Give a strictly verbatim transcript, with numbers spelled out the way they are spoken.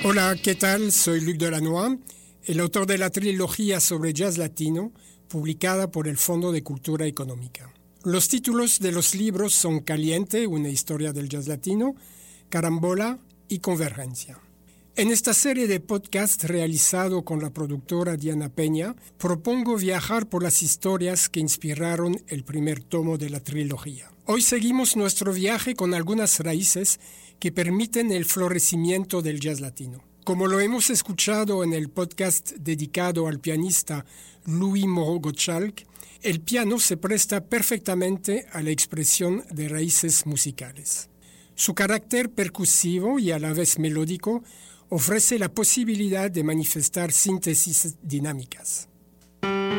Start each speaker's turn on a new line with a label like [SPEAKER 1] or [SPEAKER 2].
[SPEAKER 1] Hola, ¿qué tal? Soy Luc Delannoy, el autor de la trilogía sobre jazz latino, publicada por el Fondo de Cultura Económica. Los títulos de los libros son Caliente, una historia del jazz latino, Carambola y Convergencia. En esta serie de podcast realizado con la productora Diana Peña, propongo viajar por las historias que inspiraron el primer tomo de la trilogía. Hoy seguimos nuestro viaje con algunas raíces que permiten el florecimiento del jazz latino. Como lo hemos escuchado en el podcast dedicado al pianista Louis Moreau-Gottschalk, el piano se presta perfectamente a la expresión de raíces musicales. Su carácter percusivo y a la vez melódico ofrece la posibilidad de manifestar síntesis dinámicas.